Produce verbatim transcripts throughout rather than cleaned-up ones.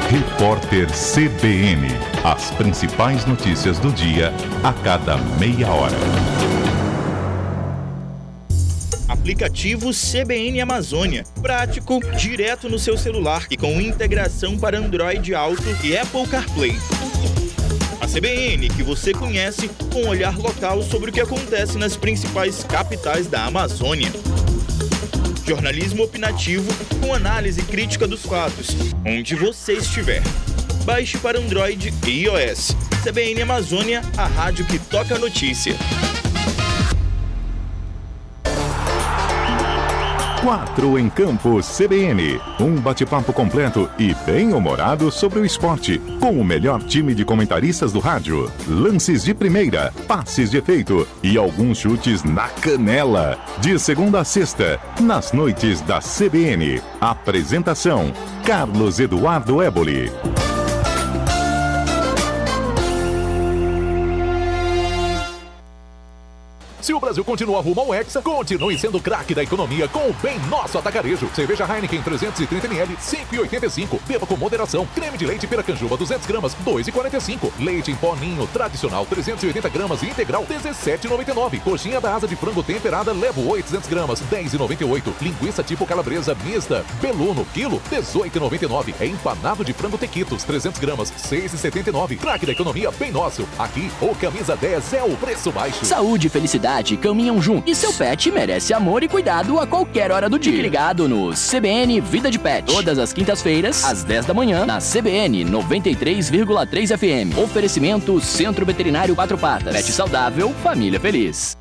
Repórter C B N. As principais notícias do dia a cada meia hora. Aplicativo C B N Amazônia. Prático, direto no seu celular e com integração para Android Auto e Apple CarPlay. A C B N que você conhece, com um olhar local sobre o que acontece nas principais capitais da Amazônia. Jornalismo opinativo com análise crítica dos fatos, onde você estiver. Baixe para Android e iOS. C B N Amazônia, a rádio que toca a notícia. Quatro em Campo C B N. Um bate-papo completo e bem-humorado sobre o esporte, com o melhor time de comentaristas do rádio. Lances de primeira, passes de efeito e alguns chutes na canela. De segunda a sexta, nas noites da C B N. Apresentação: Carlos Eduardo Éboli. Se o Brasil continua rumo ao Hexa, continue sendo craque da economia com o Bem Nosso Atacarejo. Cerveja Heineken trezentos e trinta mililitros, cinco reais e oitenta e cinco. Beba com moderação. Creme de leite Piracanjuba duzentos gramas, dois reais e quarenta e cinco. Leite em pó Ninho tradicional trezentos e oitenta gramas e integral dezessete reais e noventa e nove. Coxinha da asa de frango temperada Levo oitocentos gramas, dez reais e noventa e oito. Linguiça tipo calabresa mista Beluno quilo, dezoito reais e noventa e nove. É empanado de frango Tequitos trezentos gramas, seis reais e setenta e nove. Craque da economia Bem Nosso. Aqui, o Camisa dez é o preço baixo. Saúde e felicidade caminham juntos. E seu pet merece amor e cuidado a qualquer hora do dia. Fique ligado no C B N Vida de Pet. Todas as quintas-feiras, às dez da manhã, na C B N noventa e três vírgula três F M. Oferecimento Centro Veterinário Quatro Patas. Pet saudável, família feliz.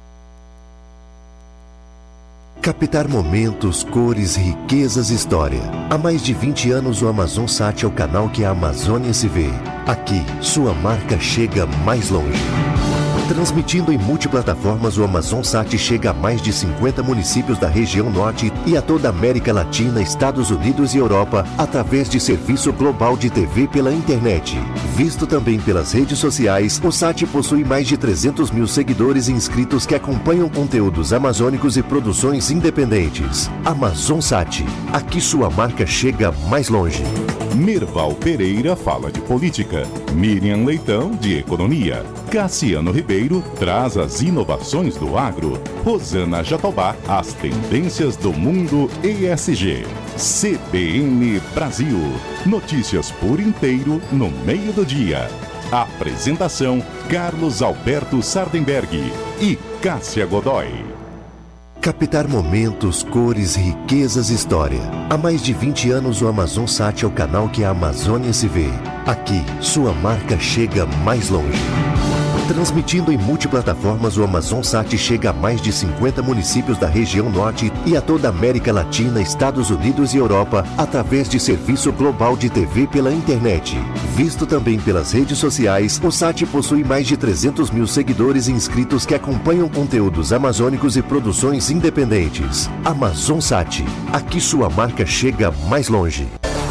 Captar momentos, cores, riquezas e história. Há mais de vinte anos o Amazonsat é o canal que a Amazônia se vê. Aqui, sua marca chega mais longe. Transmitindo em multiplataformas, o Amazonsat chega a mais de cinquenta municípios da região norte e a toda a América Latina, Estados Unidos e Europa, através de serviço global de T V pela internet. Visto também pelas redes sociais, o Sat possui mais de trezentos mil seguidores e inscritos que acompanham conteúdos amazônicos e produções independentes. Amazonsat, aqui sua marca chega mais longe. Mirval Pereira fala de política, Miriam Leitão de economia, Cassiano Ribeiro traz as inovações do agro, Rosana Jatobá as tendências do mundo E S G. C B N Brasil, notícias por inteiro no meio do dia. Apresentação: Carlos Alberto Sardenberg e Cássia Godoy. Captar momentos, cores, riquezas e história. Há mais de vinte anos o Amazonsat é o canal que a Amazônia se vê. Aqui, sua marca chega mais longe. Transmitindo em multiplataformas, o Amazonsat chega a mais de cinquenta municípios da região norte e a toda a América Latina, Estados Unidos e Europa, através de serviço global de T V pela internet. Visto também pelas redes sociais, o Sat possui mais de trezentos mil seguidores e inscritos que acompanham conteúdos amazônicos e produções independentes. Amazonsat, aqui sua marca chega mais longe.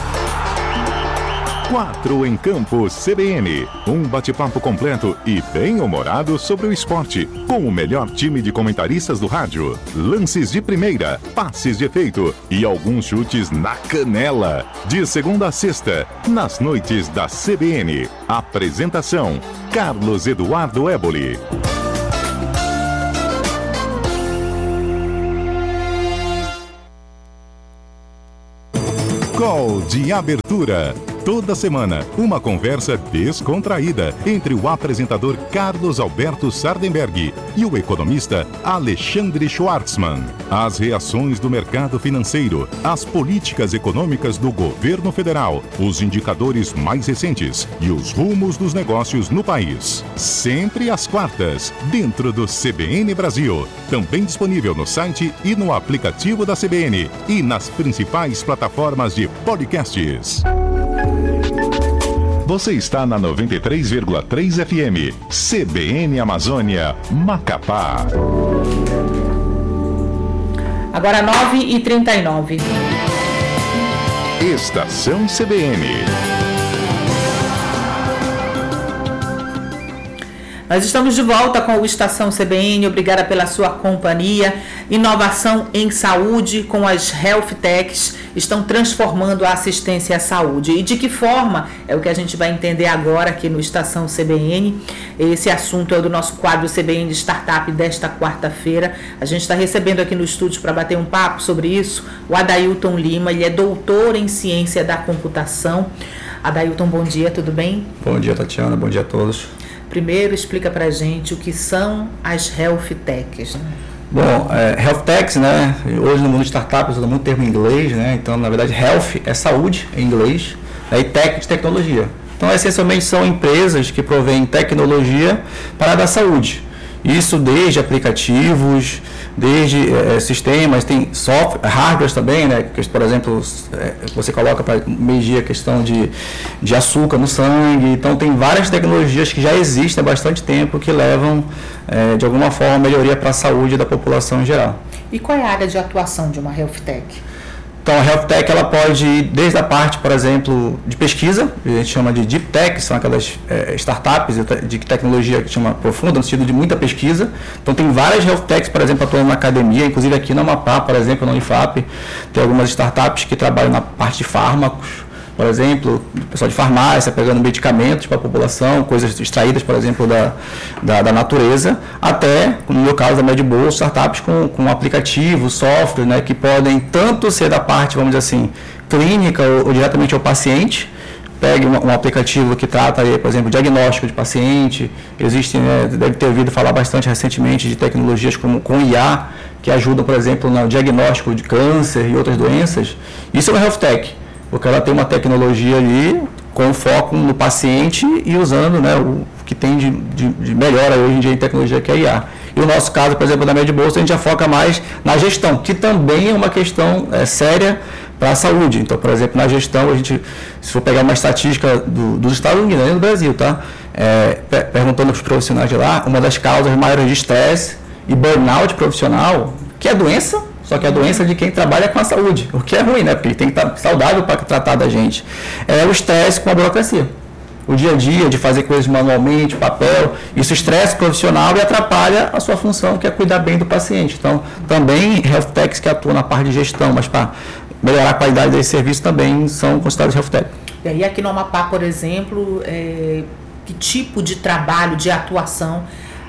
Quatro em Campo C B N. Um bate-papo completo e bem-humorado sobre o esporte, com o melhor time de comentaristas do rádio. Lances de primeira, passes de efeito e alguns chutes na canela. De segunda a sexta, nas noites da C B N. Apresentação: Carlos Eduardo Éboli. Call de abertura. Toda semana, uma conversa descontraída entre o apresentador Carlos Alberto Sardenberg e o economista Alexandre Schwartzman. As reações do mercado financeiro, as políticas econômicas do governo federal, os indicadores mais recentes e os rumos dos negócios no país. Sempre às quartas, dentro do C B N Brasil. Também disponível no site e no aplicativo da C B N e nas principais plataformas de podcasts. Você está na noventa e três vírgula três F M, C B N Amazônia, Macapá. Agora nove e trinta e nove. Estação C B N. Nós estamos de volta com o Estação C B N, obrigada pela sua companhia. Inovação em saúde com as Health Techs estão transformando a assistência à saúde. E de que forma? É o que a gente vai entender agora aqui no Estação C B N. Esse assunto é o do nosso quadro C B N Startup desta quarta-feira. A gente está recebendo aqui no estúdio para bater um papo sobre isso o Adailton Lima, ele é doutor em ciência da computação. Adailton, bom dia, tudo bem? Bom dia, Tatiana, bom dia a todos. Primeiro, explica pra gente o que são as Health Techs. Né? Bom, é, Health Techs, né? Hoje no mundo de startups usa muito termo em inglês, né? Então, na verdade, Health é saúde em inglês, né? E Tech de tecnologia. Então, essencialmente são empresas que provêm tecnologia para a área da saúde. Isso desde aplicativos, desde é, sistemas, tem software, hardware também, né? Que, por exemplo, é, você coloca para medir a questão de, de açúcar no sangue. Então, tem várias tecnologias que já existem há bastante tempo que levam, é, de alguma forma, melhoria para a saúde da população em geral. E qual é a área de atuação de uma Health Tech? Então, a Health Tech ela pode ir desde a parte, por exemplo, de pesquisa, a gente chama de Deep Tech, são aquelas é, startups de tecnologia que chama profunda, no sentido de muita pesquisa. Então, tem várias Health Techs, por exemplo, atuando na academia, inclusive aqui na Amapá, por exemplo, na Unifap, tem algumas startups que trabalham na parte de fármacos, por exemplo, o pessoal de farmácia pegando medicamentos para a população, coisas extraídas, por exemplo, da, da, da natureza, até, no meu caso da MedBolso, startups com, com aplicativo, software, né, que podem tanto ser da parte, vamos dizer assim, clínica ou, ou diretamente ao paciente. Pegue um, um aplicativo que trata, aí, por exemplo, diagnóstico de paciente. Existe, né, deve ter ouvido falar bastante recentemente de tecnologias como com I A, que ajudam, por exemplo, no diagnóstico de câncer e outras doenças. Isso é uma Health Tech, porque ela tem uma tecnologia ali com foco no paciente e usando, né, o que tem de, de, de melhor hoje em dia em tecnologia, que é a I A. E o nosso caso, por exemplo, da MedBolso, a gente já foca mais na gestão, que também é uma questão é, séria para a saúde. Então, por exemplo, na gestão, a gente, se for pegar uma estatística do, dos Estados Unidos, nem do Brasil, tá? É, perguntando para os profissionais de lá, uma das causas maiores de estresse e burnout profissional, que é doença, só que a doença é de quem trabalha com a saúde, o que é ruim, né? Porque ele tem que estar saudável para tratar da gente. É o estresse com a burocracia. O dia a dia de fazer coisas manualmente, papel, isso estressa o profissional e atrapalha a sua função, que é cuidar bem do paciente. Então, também Health Techs que atuam na parte de gestão, mas para melhorar a qualidade desse serviço também são considerados Health Tech. E aí aqui no Amapá, por exemplo, é, que tipo de trabalho, de atuação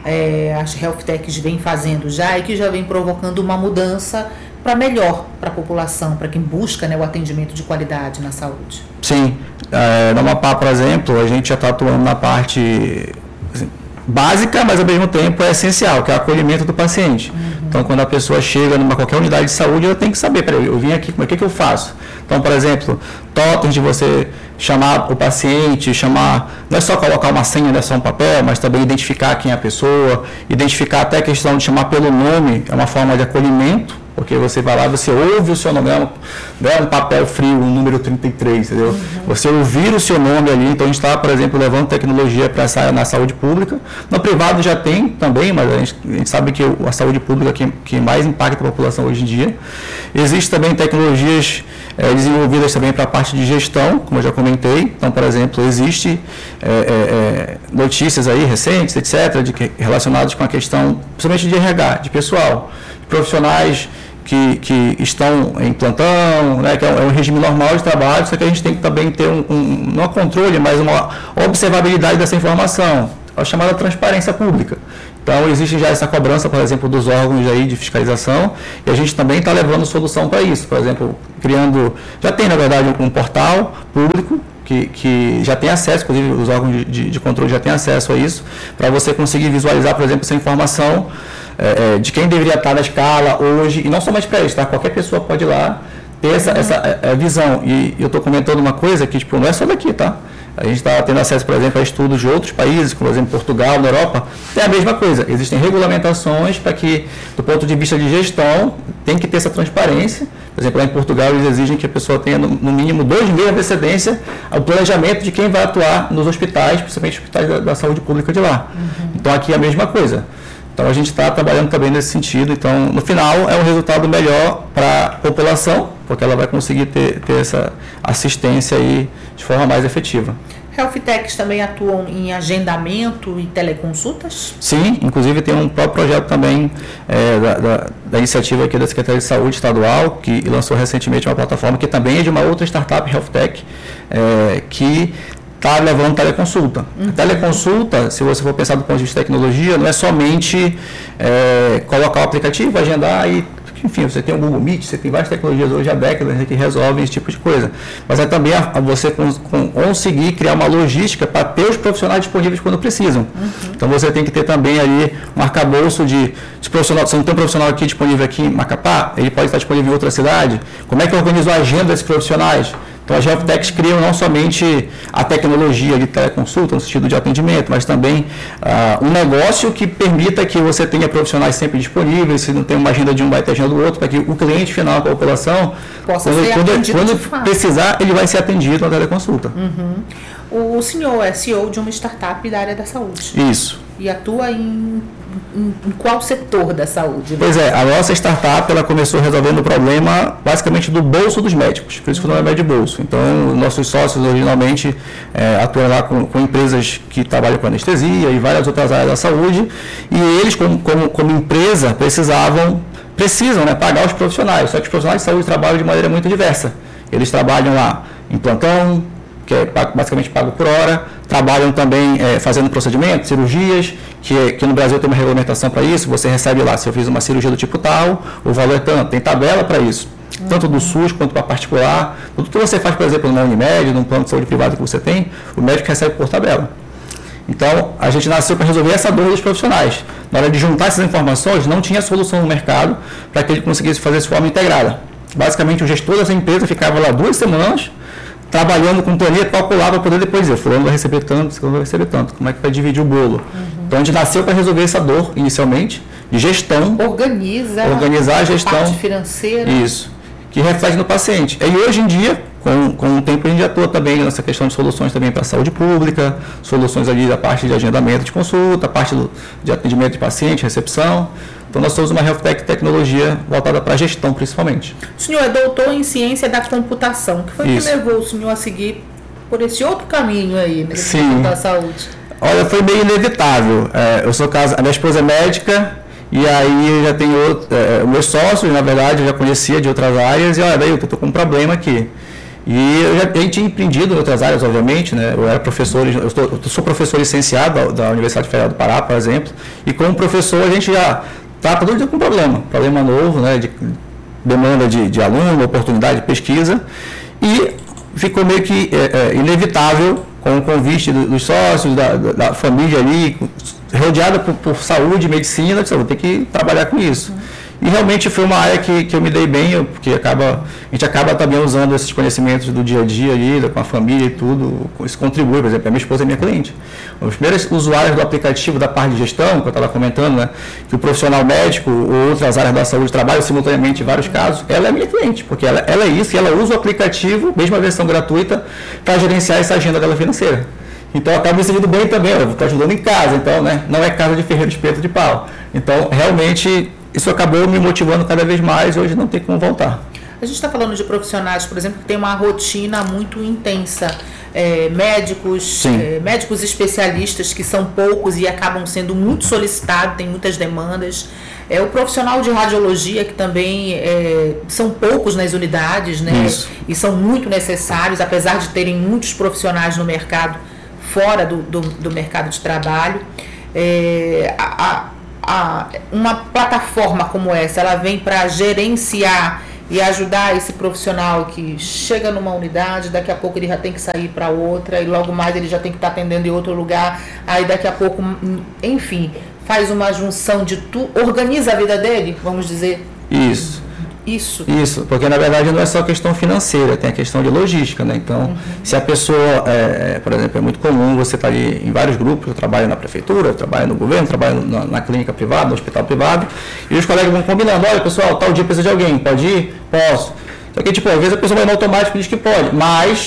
É, as Health Techs vêm fazendo já e que já vem provocando uma mudança para melhor para a população, para quem busca, né, o atendimento de qualidade na saúde? Sim, é, no Amapá, por exemplo, a gente já está atuando na parte assim, básica, mas ao mesmo tempo é essencial, que é o acolhimento do paciente. Uhum. Então, quando a pessoa chega numa qualquer unidade de saúde, ela tem que saber, peraí, eu vim aqui, como é que, que eu faço? Então, por exemplo, totens de você chamar o paciente, chamar, não é só colocar uma senha, não é só um papel, mas também identificar quem é a pessoa, identificar até a questão de chamar pelo nome, é uma forma de acolhimento, porque você vai lá, você ouve o seu nome, não é um papel frio, um número trinta e três, entendeu? Uhum. Você ouvir o seu nome ali, então a gente está, por exemplo, levando tecnologia para essa área na saúde pública. No privado já tem também, mas a gente, a gente sabe que a saúde pública que, que mais impacta a população hoje em dia. Existem também tecnologias é, desenvolvidas também para a parte de gestão, como eu já comentei. Então, por exemplo, existe é, é, notícias aí recentes, etcétera, de que, relacionadas com a questão, principalmente de R H, de pessoal, de profissionais que, que estão em plantão, né, que é um, é um regime normal de trabalho, só que a gente tem que também ter um, um não um controle, mas uma observabilidade dessa informação, a chamada transparência pública. Então, existe já essa cobrança, por exemplo, dos órgãos aí de fiscalização, e a gente também está levando solução para isso. Por exemplo, criando, já tem, na verdade, um, um portal público, Que, que já tem acesso, inclusive os órgãos de, de, de controle já têm acesso a isso, para você conseguir visualizar, por exemplo, essa informação é, de quem deveria estar na escala hoje, e não somente para isso, tá? Qualquer pessoa pode ir lá ter essa, essa é, visão. E eu estou comentando uma coisa que tipo, não é só daqui, tá? A gente está tendo acesso, por exemplo, a estudos de outros países, como, por exemplo, Portugal, na Europa, é a mesma coisa. Existem regulamentações para que, do ponto de vista de gestão, tem que ter essa transparência. Por exemplo, lá em Portugal, eles exigem que a pessoa tenha, no, no mínimo, dois meses de antecedência ao planejamento de quem vai atuar nos hospitais, principalmente hospitais da, da saúde pública de lá. Uhum. Então, aqui é a mesma coisa. Então a gente está trabalhando também nesse sentido. Então, no final, é um resultado melhor para a população, porque ela vai conseguir ter, ter essa assistência aí de forma mais efetiva. Health Techs também atuam em agendamento e teleconsultas? Sim, inclusive tem um próprio projeto também é, da, da, da iniciativa aqui da Secretaria de Saúde Estadual, que lançou recentemente uma plataforma que também é de uma outra startup, Health Tech, é, que está levando teleconsulta. Uhum. A teleconsulta, se você for pensar do ponto de vista de tecnologia, não é somente é, colocar o aplicativo, agendar e, enfim, você tem o Google Meet, você tem várias tecnologias hoje há décadas que resolvem esse tipo de coisa. Mas é também a, a você com, com, conseguir criar uma logística para ter os profissionais disponíveis quando precisam. Uhum. Então você tem que ter também ali um arcabouço de, de profissional. Se não tem um profissional aqui disponível aqui em Macapá, ele pode estar disponível em outra cidade. Como é que eu organizo a agenda desses profissionais? Então, as Health Techs criam não somente a tecnologia de teleconsulta, no sentido de atendimento, mas também uh, um negócio que permita que você tenha profissionais sempre disponíveis, se não tem uma agenda de um, vai ter agenda do outro, para que o cliente final, a população, possa quando, ser quando, atendido quando de fato. precisar, ele vai ser atendido na teleconsulta. Uhum. O senhor é C E O de uma startup da área da saúde. Isso. E atua em, em, em qual setor da saúde? Pois é, a nossa startup ela começou resolvendo o problema basicamente do bolso dos médicos, por isso que o nome é de bolso. Então, nossos sócios originalmente é, atuam lá com, com empresas que trabalham com anestesia e várias outras áreas da saúde, e eles, como, como, como empresa, precisavam, precisam né, pagar os profissionais, só que os profissionais de saúde trabalham de maneira muito diversa. Eles trabalham lá em plantão, que é basicamente pago por hora, trabalham também é, fazendo procedimentos, cirurgias, que, que no Brasil tem uma regulamentação para isso, você recebe lá, se eu fiz uma cirurgia do tipo tal, o valor é tanto, tem tabela para isso, tanto do SUS quanto para particular, tudo que você faz, por exemplo, no Unimed, num plano de saúde privado que você tem, o médico recebe por tabela. Então, a gente nasceu para resolver essa dor dos profissionais. Na hora de juntar essas informações, não tinha solução no mercado para que ele conseguisse fazer de forma integrada. Basicamente, o gestor dessa empresa ficava lá duas semanas, trabalhando com planilha, calculava para poder depois dizer, fulano vai receber tanto, fulano vai receber tanto, como é que vai dividir o bolo. Uhum. Então a gente nasceu para resolver essa dor, inicialmente, de gestão. Organiza organizar a gestão. A parte financeira. Isso, que reflete no paciente. E hoje em dia, com, com o tempo, a gente atua também nessa questão de soluções também para a saúde pública, soluções ali da parte de agendamento de consulta, a parte do, de atendimento de paciente, recepção. Então, nós somos uma Health Tech tecnologia voltada para a gestão, principalmente. O senhor é doutor em ciência da computação. O que foi Isso. que levou o senhor a seguir por esse outro caminho aí, né, da saúde? Olha, foi meio inevitável. É, eu sou casado, a minha esposa é médica, e aí eu já tenho outro, é, meus sócios, na verdade, eu já conhecia de outras áreas, e olha, daí eu estou com um problema aqui. E eu já eu tinha empreendido em outras áreas, obviamente, né? Eu era professor, eu, estou, eu sou professor licenciado da, da Universidade Federal do Pará, por exemplo, e como professor a gente já está todo dia com problema, problema novo, né? De demanda de, de aluno, oportunidade de pesquisa, e ficou meio que é, é, inevitável, com o convite dos sócios, da, da, da família ali, rodeada por, por saúde e medicina, eu vou ter que trabalhar com isso. E realmente foi uma área que, que eu me dei bem, porque acaba, a gente acaba também usando esses conhecimentos do dia a dia ali, com a família e tudo, isso contribui. Por exemplo, a minha esposa é minha cliente. Os primeiros usuários do aplicativo da parte de gestão, que eu estava comentando, né, que o profissional médico ou outras áreas da saúde trabalham simultaneamente em vários casos, ela é minha cliente, porque ela, ela é isso, e ela usa o aplicativo, mesmo a versão gratuita, para gerenciar essa agenda dela financeira. Então, eu acabo me sentindo bem também, eu estou ajudando em casa, então, né, não é casa de ferreiro, espeto de pau. Então, realmente, isso acabou me motivando cada vez mais, hoje não tem como voltar. A gente está falando de profissionais, por exemplo, que tem uma rotina muito intensa, é, médicos, é, médicos especialistas que são poucos e acabam sendo muito solicitados, tem muitas demandas. É, o profissional de radiologia, que também é, são poucos nas unidades, né? Isso. E são muito necessários, apesar de terem muitos profissionais no mercado, fora do, do, do mercado de trabalho. É, a, a, uma plataforma como essa, ela vem para gerenciar e ajudar esse profissional que chega numa unidade, daqui a pouco ele já tem que sair para outra, e logo mais ele já tem que estar atendendo em outro lugar, aí daqui a pouco, enfim, faz uma junção de tu, organiza a vida dele, vamos dizer. Isso. Isso. Isso, porque na verdade não é só questão financeira, tem a questão de logística, né? Então, uhum. se a pessoa, é, por exemplo, é muito comum você estar ali em vários grupos, eu trabalho na prefeitura, eu trabalho no governo, eu trabalho na, na clínica privada, no hospital privado, e os colegas vão combinando, olha pessoal, tal dia precisa de alguém, pode ir? Posso. Só que, tipo, às vezes a pessoa vai no automático e diz que pode, mas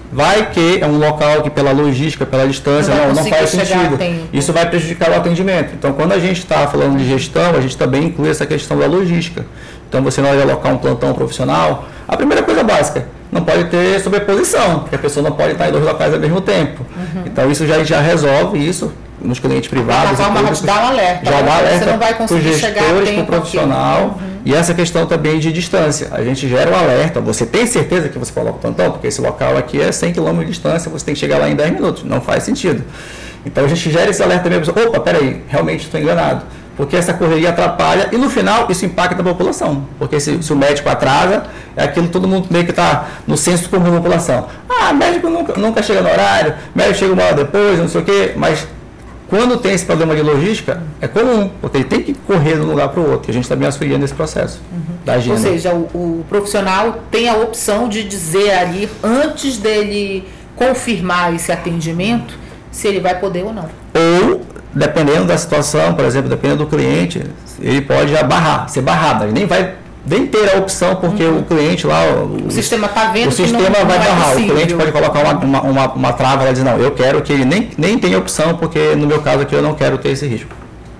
Vai que é um local que pela logística, pela distância, não, não, não faz sentido. Isso vai prejudicar o atendimento. Então, quando a gente está falando de gestão, a gente também inclui essa questão da logística. Então, você na hora de alocar um plantão profissional, a primeira coisa básica, não pode ter sobreposição, porque a pessoa não pode estar em dois locais ao mesmo tempo. Uhum. Então, isso já, já resolve isso nos clientes privados. Já dá um alerta. Já dá um alerta você não vai conseguir chegar a tempo para o profissional. Uhum. E essa questão também de distância. A gente gera um alerta. Você tem certeza que você coloca o plantão? Porque esse local aqui é cem quilômetros de distância, você tem que chegar lá em dez minutos. Não faz sentido. Então, a gente gera esse alerta mesmo. Opa, peraí, realmente estou enganado. Porque essa correria atrapalha e no final isso impacta a população. Porque se, se o médico atrasa, é aquilo todo mundo meio que está no senso comum da população. Ah, médico nunca, nunca chega no horário, médico chega uma hora depois, não sei o quê, mas quando tem esse problema de logística, é comum, porque ele tem que correr de um lugar para o outro. E a gente também auxilia nesse processo uhum. da agenda. Ou seja, o, o profissional tem a opção de dizer ali, antes dele confirmar esse atendimento, se ele vai poder ou não. Ou, dependendo da situação, por exemplo, dependendo do cliente, ele pode já barrar, ser barrado. Ele nem vai nem ter a opção, porque uhum. o cliente lá... O, o sistema está vendo o que sistema não, vai não barrar. é o cliente pode colocar uma, uma, uma, uma trava lá e dizer, não, eu quero que ele nem, nem tenha opção, porque no meu caso aqui eu não quero ter esse risco.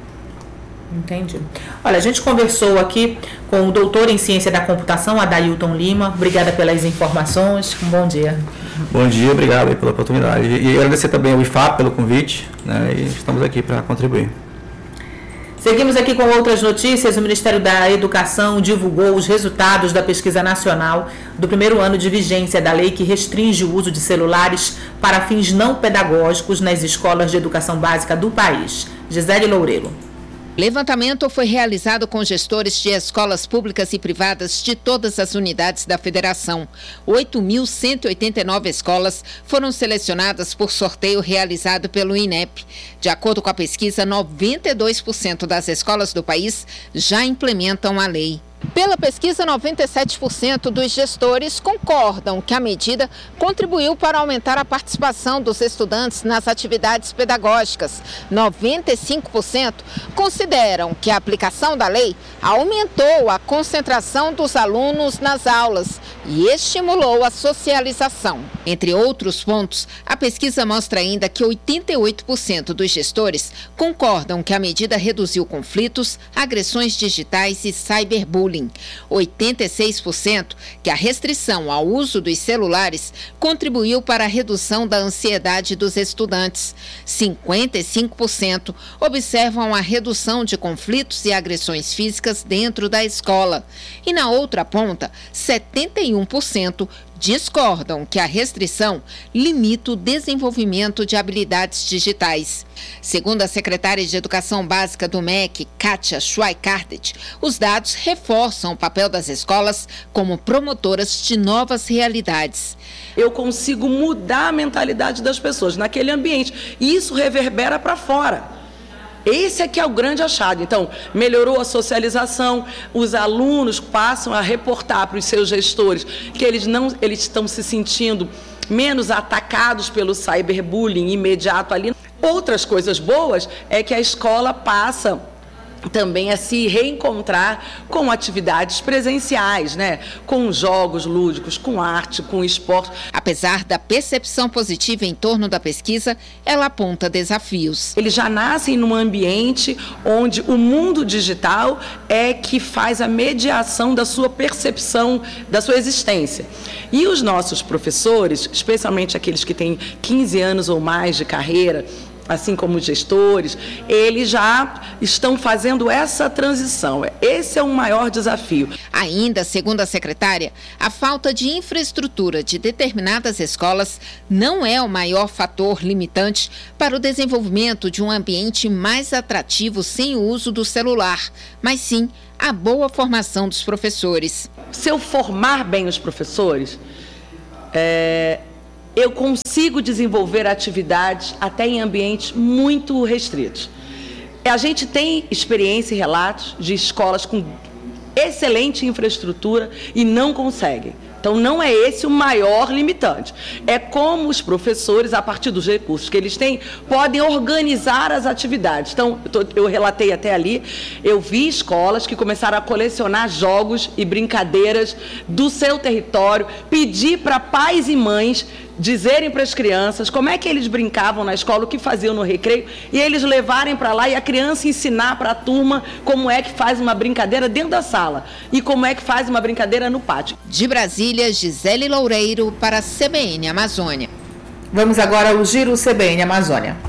Entendi. Olha, a gente conversou aqui com o doutor em ciência da computação, Adailton Lima. Obrigada pelas informações. Um bom dia. Bom dia, obrigado aí pela oportunidade. E agradecer também ao I F A P pelo convite, né, e estamos aqui para contribuir. Seguimos aqui com outras notícias. O Ministério da Educação divulgou os resultados da pesquisa nacional do primeiro ano de vigência da lei que restringe o uso de celulares para fins não pedagógicos nas escolas de educação básica do país. Gisele Loureiro. Levantamento foi realizado com gestores de escolas públicas e privadas de todas as unidades da federação. oito mil cento e oitenta e nove escolas foram selecionadas por sorteio realizado pelo I N E P. De acordo com a pesquisa, noventa e dois por cento das escolas do país já implementam a lei. Pela pesquisa, noventa e sete por cento dos gestores concordam que a medida contribuiu para aumentar a participação dos estudantes nas atividades pedagógicas. noventa e cinco por cento consideram que a aplicação da lei aumentou a concentração dos alunos nas aulas e estimulou a socialização. Entre outros pontos, a pesquisa mostra ainda que oitenta e oito por cento dos gestores concordam que a medida reduziu conflitos, agressões digitais e cyberbullying. oitenta e seis por cento que a restrição ao uso dos celulares contribuiu para a redução da ansiedade dos estudantes. cinquenta e cinco por cento observam a redução de conflitos e agressões físicas dentro da escola. E na outra ponta, setenta e um por cento discordam que a restrição limita o desenvolvimento de habilidades digitais. Segundo a secretária de Educação Básica do M E C, Kátia Schweikartet, os dados reforçam o papel das escolas como promotoras de novas realidades. Eu consigo mudar a mentalidade das pessoas naquele ambiente e isso reverbera para fora. Esse aqui é o grande achado. Então, melhorou a socialização, os alunos passam a reportar para os seus gestores que eles, não, eles estão se sentindo menos atacados pelo cyberbullying imediato ali. Outras coisas boas é que a escola passa também a se reencontrar com atividades presenciais, né? Com jogos lúdicos, com arte, com esporte. Apesar da percepção positiva em torno da pesquisa, ela aponta desafios. Eles já nascem num ambiente onde o mundo digital é que faz a mediação da sua percepção, da sua existência. E os nossos professores, especialmente aqueles que têm quinze anos ou mais de carreira, assim como os gestores, eles já estão fazendo essa transição. Esse é o maior desafio. Ainda, segundo a secretária, a falta de infraestrutura de determinadas escolas não é o maior fator limitante para o desenvolvimento de um ambiente mais atrativo sem o uso do celular, mas sim a boa formação dos professores. Se eu formar bem os professores, é... eu consigo desenvolver atividades até em ambientes muito restritos. A gente tem experiência e relatos de escolas com excelente infraestrutura e não conseguem. Então, não é esse o maior limitante. É como os professores, a partir dos recursos que eles têm, podem organizar as atividades. Então, eu, tô, eu relatei até ali, eu vi escolas que começaram a colecionar jogos e brincadeiras do seu território, pedir para pais e mães dizerem para as crianças como é que eles brincavam na escola, o que faziam no recreio, e eles levarem para lá e a criança ensinar para a turma como é que faz uma brincadeira dentro da sala e como é que faz uma brincadeira no pátio. De Brasília, Gisele Loureiro para a C B N Amazônia. Vamos agora ao Giro C B N Amazônia.